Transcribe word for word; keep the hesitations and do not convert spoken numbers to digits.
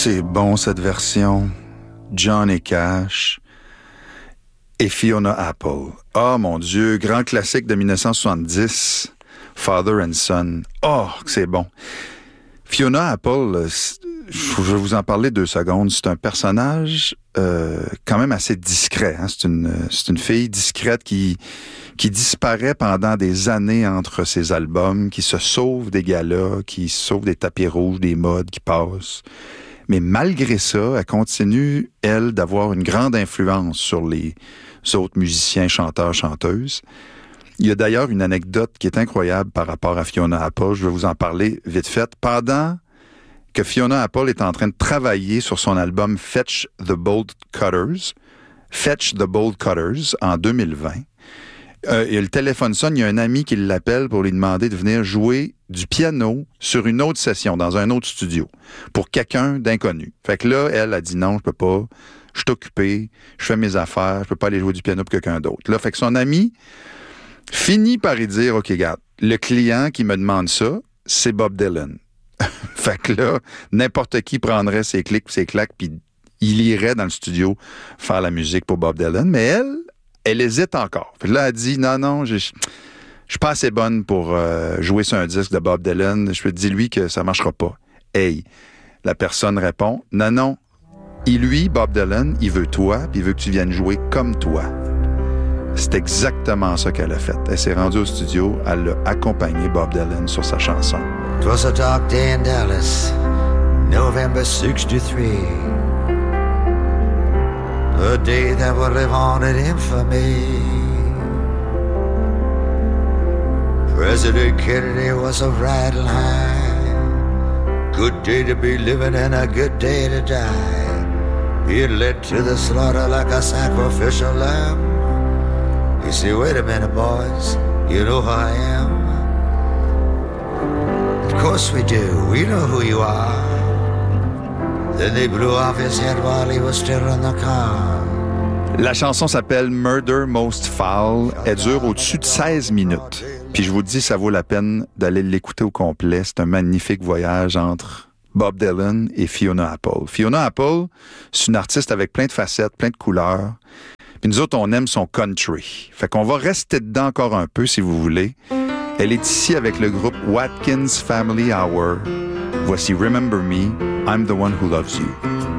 c'est bon cette version. Johnny Cash et Fiona Apple. Oh mon Dieu, grand classique de dix-neuf cent soixante-dix, Father and Son. Oh, c'est bon. Fiona Apple, je vais vous en parler deux secondes. C'est un personnage euh, quand même assez discret. Hein? C'est une, c'est une fille discrète qui, qui disparaît pendant des années entre ses albums, qui se sauve des galas, qui se sauve des tapis rouges, des modes qui passent. Mais malgré ça, elle continue, elle, d'avoir une grande influence sur les autres musiciens, chanteurs, chanteuses. Il y a d'ailleurs une anecdote qui est incroyable par rapport à Fiona Apple. Je vais vous en parler vite fait. Pendant que Fiona Apple est en train de travailler sur son album Fetch the Bolt Cutters, Fetch the Bolt Cutters, en deux mille vingt, euh, et le téléphone sonne, il y a un ami qui l'appelle pour lui demander de venir jouer du piano sur une autre session, dans un autre studio, pour quelqu'un d'inconnu. Fait que là, elle a dit non, je peux pas, je suis occupé, je fais mes affaires, je peux pas aller jouer du piano pour quelqu'un d'autre. Là, fait que son ami finit par y dire, OK, regarde, le client qui me demande ça, c'est Bob Dylan. Fait que là, n'importe qui prendrait ses clics, ses claques, puis il irait dans le studio faire la musique pour Bob Dylan. Mais elle, elle hésite encore. Fait que là, elle dit, non, non, je je suis pas assez bonne pour euh, jouer sur un disque de Bob Dylan. Je te dis lui que ça marchera pas. Hey, la personne répond, non, non, il, lui, Bob Dylan, il veut toi, puis il veut que tu viennes jouer comme toi. C'est exactement ça qu'elle a fait. Elle s'est rendue au studio, elle a accompagné Bob Dylan sur sa chanson. It was a dark day in Dallas, November sixty-three. A day that would live on in infamy. President Kennedy was a riding high. Good day to be living and a good day to die. He led to the slaughter like a sacrificial lamb. You say, wait a minute, boys, you know who I am? Of course we do, we know who you are. Then they blew off his head while he was still in the car. La chanson s'appelle Murder Most Foul. Elle dure au-dessus de seize minutes. Puis je vous dis, ça vaut la peine d'aller l'écouter au complet. C'est un magnifique voyage entre Bob Dylan et Fiona Apple. Fiona Apple, c'est une artiste avec plein de facettes, plein de couleurs. Puis nous autres, on aime son country. Fait qu'on va rester dedans encore un peu, si vous voulez. Elle est ici avec le groupe Watkins Family Hour. Voici Remember Me, I'm the One Who Loves You.